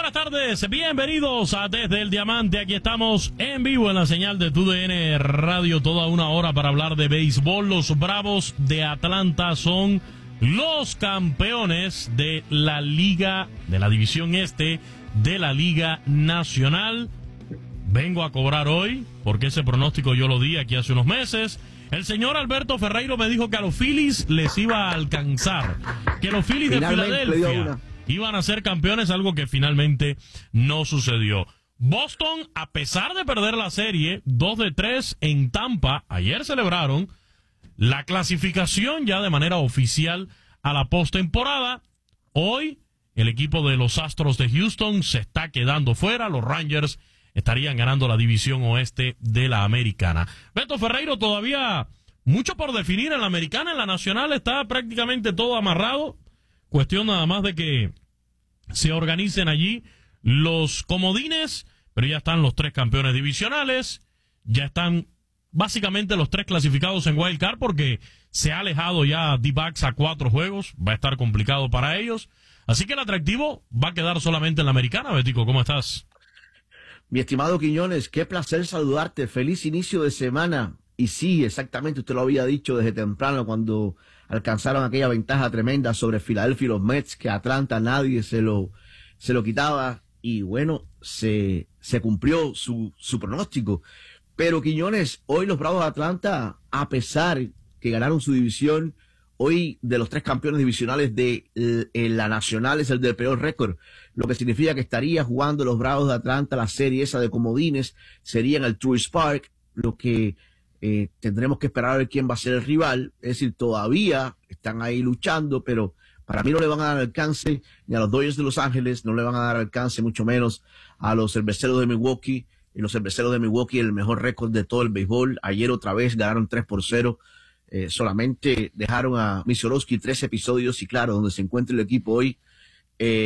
buenas tardes, bienvenidos a Desde el Diamante. Aquí estamos en vivo en la señal de TUDN Radio, toda una hora para hablar de béisbol. Los Bravos de Atlanta son los campeones de la Liga, de la División Este de la Liga Nacional. Vengo a cobrar hoy, porque ese pronóstico yo lo di aquí hace unos meses. El señor Alberto Ferreiro me dijo que a los Phillies les iba a alcanzar, que los Phillies de Filadelfia iban a ser campeones, algo que finalmente no sucedió. Boston, a pesar de perder la serie 2-3 en Tampa, ayer celebraron la clasificación ya de manera oficial a la postemporada. Hoy el equipo de los Astros de Houston se está quedando fuera. Los Rangers estarían ganando la división oeste de la Americana. Beto Ferreiro, todavía mucho por definir en la Americana. En la Nacional está prácticamente todo amarrado. Cuestión nada más de que se organicen allí los comodines, pero ya están los 3 campeones divisionales, ya están básicamente los 3 clasificados en Wild Card, porque se ha alejado ya D-Backs a 4 juegos, va a estar complicado para ellos. Así que el atractivo va a quedar solamente en la Americana. Betico, ¿cómo estás? Mi estimado Quiñones, qué placer saludarte, feliz inicio de semana. Y sí, exactamente, usted lo había dicho desde temprano cuando alcanzaron aquella ventaja tremenda sobre Filadelfia y los Mets, que Atlanta nadie se lo quitaba, y bueno, se cumplió su pronóstico. Pero Quiñones, hoy los Bravos de Atlanta, a pesar que ganaron su división, hoy de los 3 campeones divisionales de la Nacional es el del peor récord, lo que significa que estaría jugando los Bravos de Atlanta la serie esa de comodines, sería en el Truist Park, lo que tendremos que esperar a ver quién va a ser el rival. Es decir, todavía están ahí luchando, pero para mí no le van a dar alcance ni a los Dodgers de Los Ángeles, no le van a dar alcance mucho menos a los Cerveceros de Milwaukee. Y los Cerveceros de Milwaukee, el mejor récord de todo el béisbol. Ayer otra vez ganaron 3-0. Solamente dejaron a Misiorowski 3 episodios, y claro, donde se encuentra el equipo hoy,